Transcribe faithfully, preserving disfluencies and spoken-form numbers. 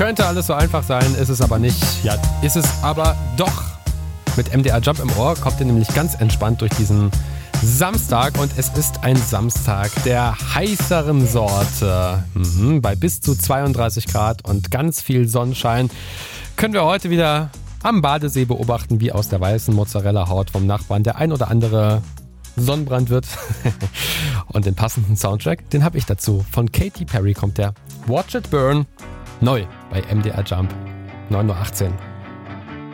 Könnte alles so einfach sein, ist es aber nicht. Ja, ist es aber doch. Mit M D R Jump im Ohr kommt ihr nämlich ganz entspannt durch diesen Samstag und es ist ein Samstag der heißeren Sorte. Mhm, bei bis zu zweiunddreißig Grad und ganz viel Sonnenschein können wir heute wieder am Badesee beobachten, wie aus der weißen Mozzarella-Haut vom Nachbarn der ein oder andere Sonnenbrand wird. Und den passenden Soundtrack, den habe ich dazu. Von Katy Perry kommt der Watch It Burn. Neu bei M D R Jump. neun Uhr achtzehn.